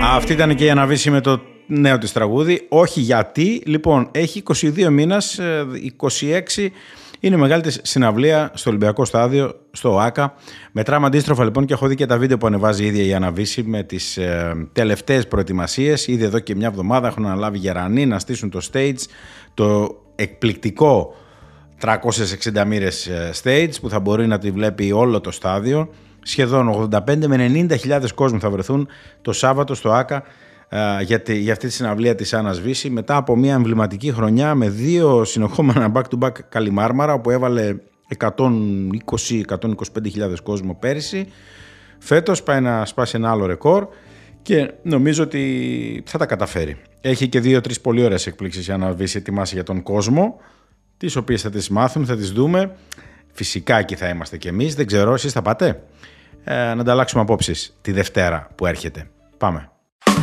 Αυτή ήταν και η Αναβίση με το νέο της τραγούδι. Όχι γιατί, λοιπόν, έχει 22 μήνας, 26 είναι η μεγάλη της συναυλία στο Ολυμπιακό Στάδιο, στο ΟΑΚΑ. Μετράμε αντίστροφα λοιπόν και έχω δει και τα βίντεο που ανεβάζει η ίδια η Αναβίση με τις τελευταίες προετοιμασίες. Ήδη εδώ και μια εβδομάδα έχουν αναλάβει γερανοί να στήσουν το stage, το εκπληκτικό 360 μοίρες stage που θα μπορεί να τη βλέπει όλο το στάδιο. Σχεδόν 85 με 90.000 κόσμοι θα βρεθούν το Σάββατο στο ΆΚΑ για αυτή τη συναυλία της Άννας Βύση, μετά από μια εμβληματική χρονιά με 2 συνεχόμενα back-to-back Καλιμάρμαρα, όπου έβαλε 120-125.000 κόσμο πέρυσι. Φέτος πάει να σπάσει ένα άλλο ρεκόρ και νομίζω ότι θα τα καταφέρει. Έχει και 2-3 πολύ ωραίες εκπλήξεις η Άννα Βύση ετοιμάσει για τον κόσμο, τις οποίες θα τις μάθουμε, θα τις δούμε. Φυσικά εκεί θα είμαστε κι εμείς. Δεν ξέρω, εσείς θα πάτε? Να ανταλλάξουμε απόψεις τη Δευτέρα που έρχεται. Πάμε.